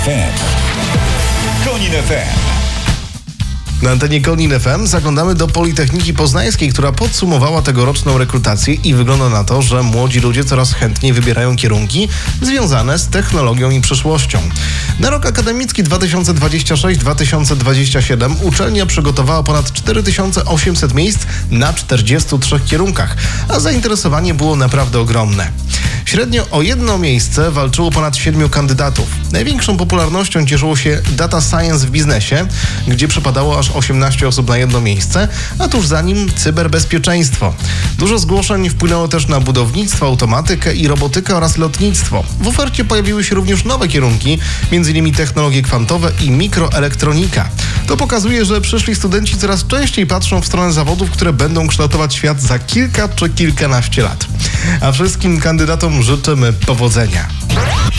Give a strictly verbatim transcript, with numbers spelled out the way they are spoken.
F M. Konin F M. Na antenie Konin F M zaglądamy do Politechniki Poznańskiej, która podsumowała tegoroczną rekrutację i wygląda na to, że młodzi ludzie coraz chętniej wybierają kierunki związane z technologią i przyszłością. Na rok akademicki dwa tysiące dwudziesty szósty dwa tysiące dwudziesty siódmy uczelnia przygotowała ponad cztery tysiące osiemset miejsc na czterdziestu trzech kierunkach, a zainteresowanie było naprawdę ogromne. Średnio o jedno miejsce walczyło ponad siedmiu kandydatów. Największą popularnością cieszyło się Data Science w biznesie, gdzie przypadało aż osiemnaście osób na jedno miejsce, a tuż za nim cyberbezpieczeństwo. Dużo zgłoszeń wpłynęło też na budownictwo, automatykę i robotykę oraz lotnictwo. W ofercie pojawiły się również nowe kierunki, m.in. technologie kwantowe i mikroelektronika. To pokazuje, że przyszli studenci coraz częściej patrzą w stronę zawodów, które będą kształtować świat za kilka czy kilkanaście lat. A wszystkim kandydatom życzymy powodzenia.